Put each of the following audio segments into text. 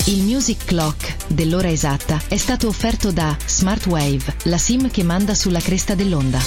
Il Music Clock dell'ora esatta è stato offerto da Smartwave, la SIM che manda sulla cresta dell'onda.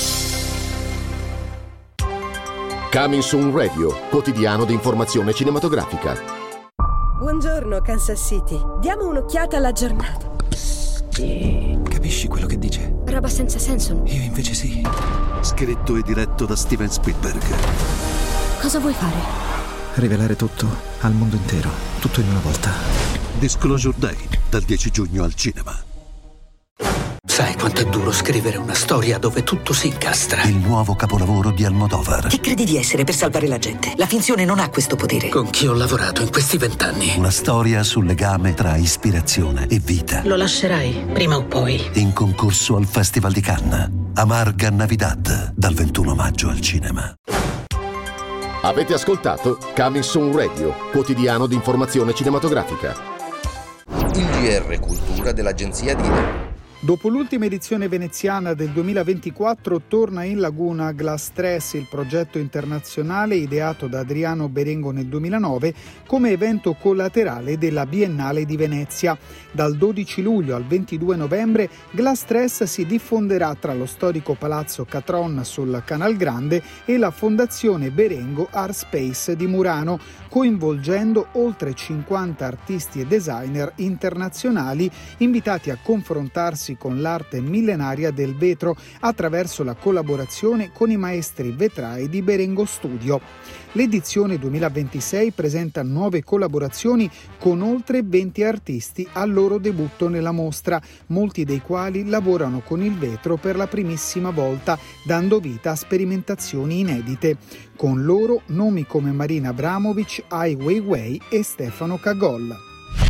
Coming Soon Radio, quotidiano di informazione cinematografica. Buongiorno Kansas City, diamo un'occhiata alla giornata. Capisci quello che dice? Roba senza senso. Io invece sì. Scritto e diretto da Steven Spielberg. Cosa vuoi fare? Rivelare tutto al mondo intero, tutto in una volta. Disclosure Day, dal 10 giugno al cinema. Sai quanto è duro scrivere una storia dove tutto si incastra? Il nuovo capolavoro di Almodovar. Chi credi di essere per salvare la gente? La finzione non ha questo potere. Con chi ho lavorato in questi 20 anni? Una storia sul legame tra ispirazione e vita. Lo lascerai, prima o poi. In concorso al Festival di Cannes. Amarga Navidad, dal 21 maggio al cinema. Avete ascoltato Coming Soon Radio, quotidiano di informazione cinematografica. Il GR Cultura dell'agenzia Dina. Dopo l'ultima edizione veneziana del 2024 torna in laguna Glass Stress, il progetto internazionale ideato da Adriano Berengo nel 2009 come evento collaterale della Biennale di Venezia. Dal 12 luglio al 22 novembre Glass Stress si diffonderà tra lo storico Palazzo Catron sul Canal Grande e la Fondazione Berengo Art Space di Murano, coinvolgendo oltre 50 artisti e designer internazionali invitati a confrontarsi con l'arte millenaria del vetro attraverso la collaborazione con i maestri vetrai di Berengo Studio. L'edizione 2026 presenta nuove collaborazioni con oltre 20 artisti al loro debutto nella mostra, molti dei quali lavorano con il vetro per la primissima volta, dando vita a sperimentazioni inedite. Con loro nomi come Marina Abramovic, Ai Weiwei e Stefano Cagol.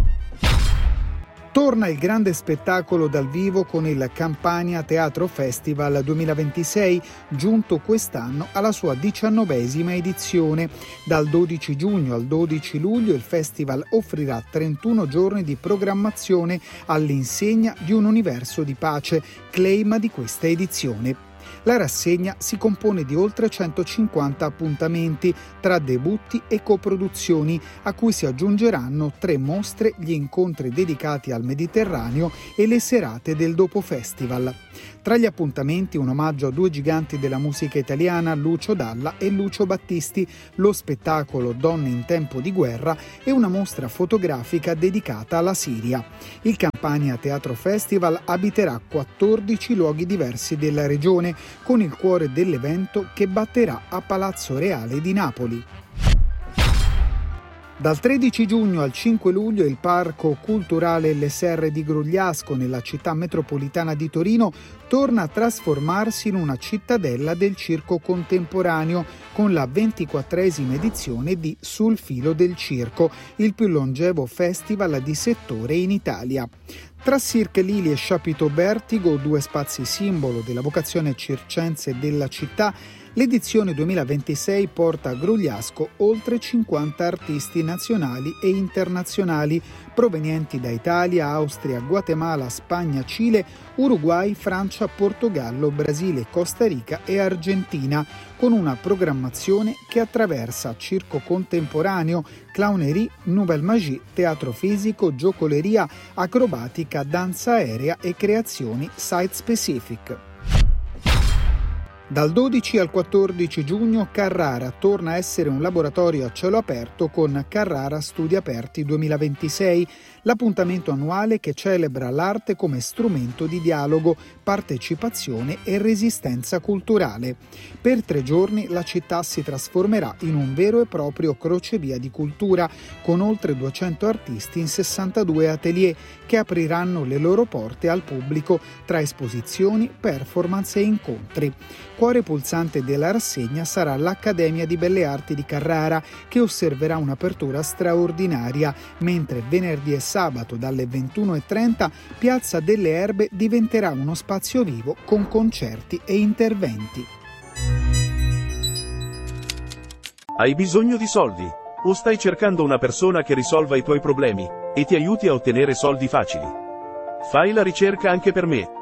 Torna il grande spettacolo dal vivo con il Campania Teatro Festival 2026, giunto quest'anno alla sua 19ª edizione. Dal 12 giugno al 12 luglio il festival offrirà 31 giorni di programmazione all'insegna di un universo di pace, claim di questa edizione. La rassegna si compone di oltre 150 appuntamenti tra debutti e coproduzioni, a cui si aggiungeranno 3 mostre, gli incontri dedicati al Mediterraneo e le serate del Dopo Festival. Tra gli appuntamenti un omaggio a 2 giganti della musica italiana, Lucio Dalla e Lucio Battisti, lo spettacolo Donne in tempo di guerra e una mostra fotografica dedicata alla Siria. Il Campania Teatro Festival abiterà 14 luoghi diversi della regione, con il cuore dell'evento che batterà a Palazzo Reale di Napoli. Dal 13 giugno al 5 luglio il Parco Culturale LSR di Grugliasco, nella città metropolitana di Torino, torna a trasformarsi in una cittadella del circo contemporaneo con la 24esima edizione di Sul filo del circo, il più longevo festival di settore in Italia. Tra Cirque Lili e Chapiteau Bertigo, 2 spazi simbolo della vocazione circense della città, l'edizione 2026 porta a Grugliasco oltre 50 artisti nazionali e internazionali provenienti da Italia, Austria, Guatemala, Spagna, Cile, Uruguay, Francia, Portogallo, Brasile, Costa Rica e Argentina, con una programmazione che attraversa circo contemporaneo, clownerie, nouvelle magie, teatro fisico, giocoleria, acrobatica, danza aerea e creazioni site-specific. Dal 12 al 14 giugno Carrara torna a essere un laboratorio a cielo aperto con Carrara Studi Aperti 2026, l'appuntamento annuale che celebra l'arte come strumento di dialogo, partecipazione e resistenza culturale. Per 3 giorni la città si trasformerà in un vero e proprio crocevia di cultura, con oltre 200 artisti in 62 atelier che apriranno le loro porte al pubblico tra esposizioni, performance e incontri. Cuore pulsante della rassegna sarà l'Accademia di Belle Arti di Carrara, che osserverà un'apertura straordinaria, mentre venerdì e sabato dalle 21:30 Piazza delle Erbe diventerà uno spazio vivo con concerti e interventi. Hai bisogno di soldi? O stai cercando una persona che risolva i tuoi problemi e ti aiuti a ottenere soldi facili? Fai la ricerca anche per me.